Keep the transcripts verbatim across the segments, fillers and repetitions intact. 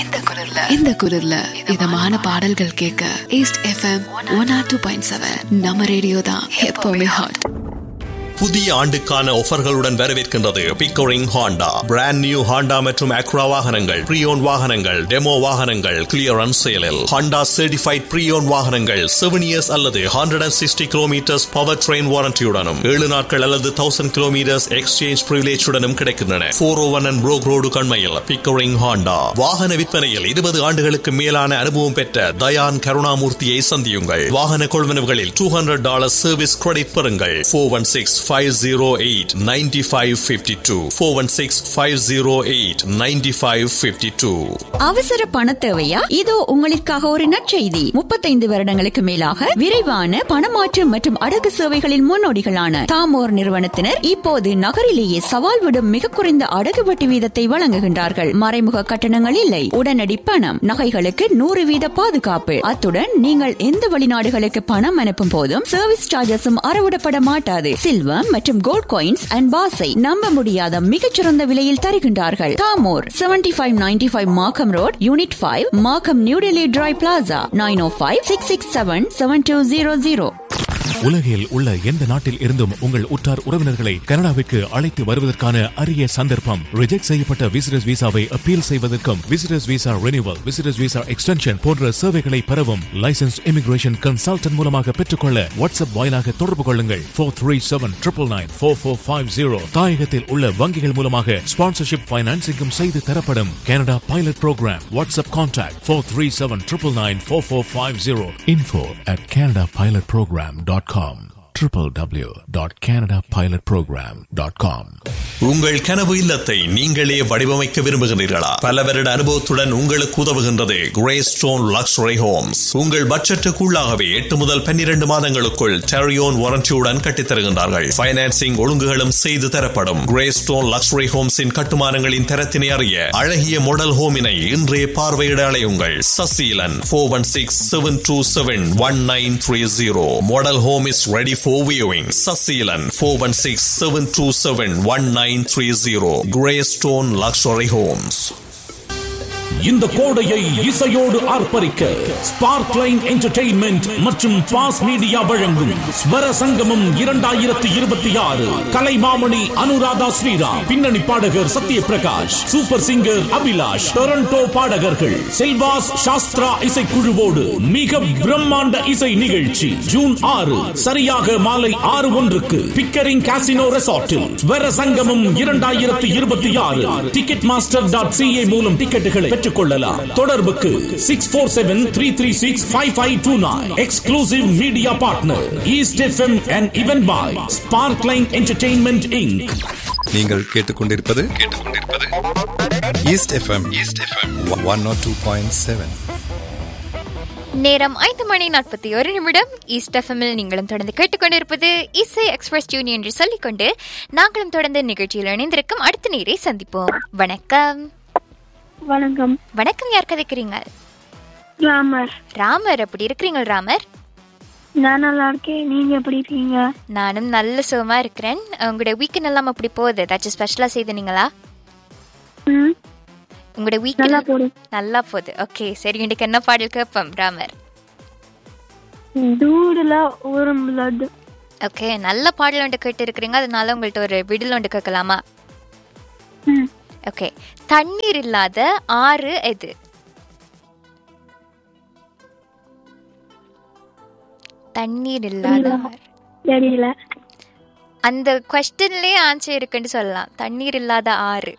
இந்த குரல்ல இந்த குரல்ல இதமான பாடல்கள் கேட்க east FM one R two point seven நம்ம ரேடியோ தான் எப்பவுமே ஹாட். புதிய ஆண்டுக்கான ஆஃபர்களுடன் வரவேற்கின்றது Pickering Honda. Brand new Honda மற்றும் அக்ரா வாகனங்கள், ப்ரீயோன் வாகனங்கள், டெமோ வாகனங்கள் கிளியரன்ஸ் சேலில். ஹாண்டா சர்டிஃபைட் ப்ரீயோன் வாகனங்கள் செவன் இயர்ஸ் அல்லது hundred and sixty kilometres power train வாரண்டியுடனும் ஏழு நாட்கள் அல்லது தௌசண்ட் கிலோமீட்டர்ஸ் எக்ஸ்சேஞ்ச் பிரிவிலேஜுடனும் கிடைக்கின்றன. Four O one and Broek road கண்மையில் Pickering Honda. வாகன விற்பனையில் இருபது ஆண்டுகளுக்கு மேலான அனுபவம் பெற்ற தயான் கருணாமூர்த்தியை சந்தியுங்கள். வாகன கொள்வனவுகளில் two hundred dollar service credit பெறுங்கள். Four one six five oh eight nine five five two four one six five oh eight nine five five two. அவசர பண தேவையா? இதோ உங்களுக்காக ஒரு நற்செய்தி. முப்பத்தைந்து வருடங்களுக்கு மேலாக விரைவான பணமாற்று மற்றும் அடகு சேவைகளின் முன்னோடிகளான தாமோர் நிறுவனத்தினர் இப்போது நகரிலேயே சவால் விடும் மிக குறைந்த அடகு வட்டி வீதத்தை வழங்குகின்றார்கள். மறைமுக கட்டணங்கள் இல்லை, உடனடி பணம், நகைகளுக்கு நூறு வீத பாதுகாப்பு. அத்துடன் நீங்கள் எந்த வெளிநாடுகளுக்கு பணம் அனுப்பும் போதும் சர்வீஸ் சார்ஜஸும் அறவிடப்பட மாட்டாது. சில்வர் மற்றும் கோல்ட் காயின்ஸ் அண்ட் பாஸை நம்ப முடியாத மிகச்சிறந்த விலையில் தருகின்றார்கள். Damor seventy five ninety five மார்க்கம் ரோட், யூனிட் ஃபைவ், மார்க்கம் new Delhi try plaza, nine ஓ five six six seven seven two zero zero. உலகில் உள்ள எந்த நாட்டில் இருந்தும் உங்கள் உற்றார் உறவினர்களை கனடாவிற்கு அழைத்து வருவதற்கான அரிய சந்தர்ப்பம். ரிஜெக்ட் செய்யப்பட்ட விசிட்டர்ஸ் விசாவை அப்பீல் செய்வதற்கும் visitors visa renewal, visitors visa extension போன்ற சேவைகளை பெறவும் லைசன்ஸ் இமிகிரேஷன் கன்சல்டன்ட் மூலமாக பெற்றுக்கொள்ள வாட்ஸ்அப் வாயிலாக தொடர்பு கொள்ளுங்கள். Four three seven triple nine four four five zero. தாயகத்தில் உள்ள வங்கிகள் மூலமாக ஸ்பான்சர்ஷிப் பைனான்சிங்கும் செய்து தரப்படும். Canada pilot program. WhatsApp contact four three seven triple nine four four five zero. Info at Canada pilot program dot com. w w w dot canada pilot program dot com. உங்கள் கனவு இல்லத்தை நீங்களே வடிவமைக்க விரும்புகிறீர்களா? பல வருட அனுபவத்துடன் உங்களுக்கு உதவுகின்றது கிரேஸ்டோன் லக்ஸரி ஹோம்ஸ். உங்கள் பட்ஜெட்டுக்குள்ளாகவே எட்டு முதல் பன்னிரண்டு மாதங்களுக்குள் டெரியோன் வாரண்டியுடன் கட்டித்தருகின்றார்கள். பைனான்சிங் ஒழுங்குகளும் செய்து தரப்படும். கிரேஸ்டோன் லக்ஸரி ஹோம்ஸின் கட்டுமானங்களின் தரத்தினை அறிய அழகிய மாடல் ஹோமினை இன்றே பார்வையிட அலையுங்கள். Saseelan four one six seven two seven one nine three zero. Model home is ready for viewing. Sasilan four one six seven two seven one nine three zero. Greystone Luxury Homes. இந்த கோடையை இசையோடு ஆர்ப்பரிக்க spark line entertainment மற்றும் pass media வழங்கும் ஸ்வர சங்கமம் இரண்டாயிரத்தி இருபத்தி ஆறு. கலைமாமணி அனுராதா ஸ்ரீராம், பின்னணி பாடகர் Sathyaprakash, super singer Abhilash, Toronto பாடகர்கள் செல்வாஸ் சாஸ்திரா இசைக்குழுவோடு மிக பிரம்மாண்ட இசை நிகழ்ச்சி ஜூன் ஆறு சரியாக மாலை ஆறு ஒன்றுக்கு பிக்கரிங் காசினோ ரெசார்ட்டில் ஸ்வர சங்கமம் இரண்டாயிரத்தி இருபத்தி ஆறு. டிக்கெட் மாஸ்டர் டாட் சிஏ மூலம் டிக்கெட்டுகளை பெற்றுக் கொள்ளலாம். தொடர்புக்கு six four seven three three six five five two nine. Exclusive media partner east FM and event by spark line entertainment Inc. நீங்கள் கேட்டுக்கொண்டிருப்பது கேட்டுக்கொண்டிருப்பது east FM east FM one not two point seven. நேரம் ஐந்து மணி நாற்பத்தி ஒரு நிமிடம். East எஃப்எம்மில் நீங்களும் தொடர்ந்து கேட்டுக்கொண்டிருப்பது இசை எக்ஸ்பிரஸ் டியூன் என்று சொல்லிக்கொண்டு நாங்களும் தொடர்ந்து நிகழ்ச்சியில் இணைந்திருக்கும் அடுத்த நேரை சந்திப்போம். வணக்கம். வணக்கம். வணக்கம். யார் கதைக்கிறீங்க? ராமர். ராமர், எப்படி இருக்கிறீங்க ராமர்? நான் நல்லா இருக்கேன். நீங்க எப்படி இருக்கீங்க? நானும் நல்ல சுகமா இருக்கிறேன். உங்களோட வீக்கெண்ட் எல்லாம் அப்படி போகுது? ஏதாச்சும் ஸ்பெஷலா செய்தீங்களா? உங்களோட வீக் நல்லா போகுது. நல்லா போகுது. ஓகே, சரி. இன்னைக்கு என்ன பாடல் கேட்போம் ராமர்? டூடுல ஒரு பிளட். ஓகே, நல்ல பாடல் ஒன்று கேட்டு இருக்கிறீங்க, அதனால உங்கள்ட்ட ஒரு விடில் ஒன்று கேட்கலாமா? ஓகே. தண்ணீர் இல்லாத ஆறு எது? தண்ணீர் இல்லாத தெரியல. அந்த क्वेश्चनலயே ஆன்சர் இருக்குன்னு சொல்லலாம். தண்ணீர் இல்லாத ஆறு.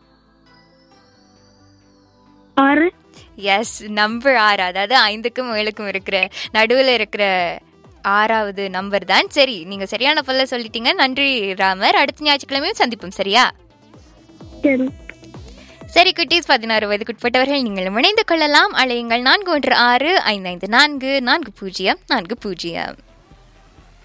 ஆறு. எஸ், நம்பர் ஆறு. அதாவது ஐந்துக்கும் ஏழுக்கும் இருக்கிற நடுவில் இருக்கிற ஆறாவது நம்பர் தான். சரி, நீங்க சரியான பல்ல சொல்லிட்டீங்க. நன்றி ராமர். அடுத்த ஞாயிற்றுக்கிழமையும் சந்திப்போம். சரியா? சரி. சரி குட்டீஸ், பதினாறு வயதுக்குட்பட்டவர்கள் நீங்கள் இணைந்து கொள்ளலாம். அழையுங்கள் நான்கு ஒன்று ஆறு ஐந்து ஐந்து நான்கு நான்கு பூஜ்ஜியம் நான்கு பூஜ்ஜியம்.